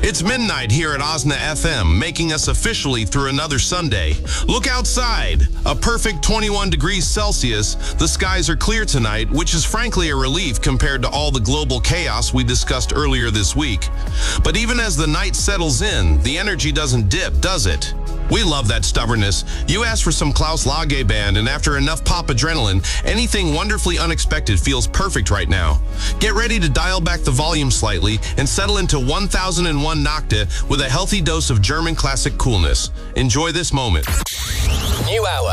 It's midnight here at Osna FM, making us officially through another Sunday. Look outside. A perfect 21 degrees Celsius. The skies are clear tonight, which is frankly a relief compared to all the global chaos we discussed earlier this week. But even as the night settles in, the energy doesn't dip, does it? We love that stubbornness. You asked for some Klaus Lage band, and after enough pop adrenaline, anything wonderfully unexpected feels perfect right now. Get ready to dial back the volume slightly and settle into 1001 Nocte with a healthy dose of German classic coolness. Enjoy this moment. New hour.